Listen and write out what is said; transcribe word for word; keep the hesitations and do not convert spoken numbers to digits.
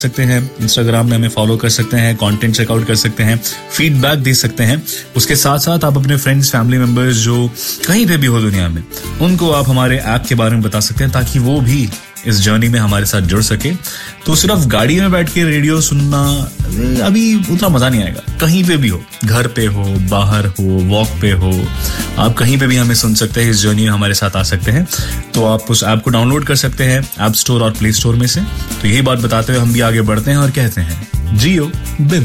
सकते हैं, इंस्टाग्राम में हमें फॉलो कर सकते हैं, कंटेंट चेकआउट कर सकते हैं, फीडबैक दे सकते हैं। उसके साथ साथ आप अपने फ्रेंड्स, फैमिली मेंबर्स जो कहीं पे भी हो दुनिया में, उनको आप हमारे ऐप के बारे में बता सकते हैं ताकि वो भी इस जर्नी में हमारे साथ जुड़ सके। तो सिर्फ गाड़ी में बैठ के रेडियो सुनना अभी उतना मजा नहीं आएगा। कहीं पे भी हो, घर पे हो, बाहर हो, वॉक पे हो, आप कहीं पे भी हमें सुन सकते हैं, इस जर्नी में हमारे साथ आ सकते हैं। तो आप उस ऐप को डाउनलोड कर सकते हैं ऐप स्टोर और प्ले स्टोर में से। तो यही बात बताते हुए हम भी आगे बढ़ते हैं और कहते हैं जियो बिंदास।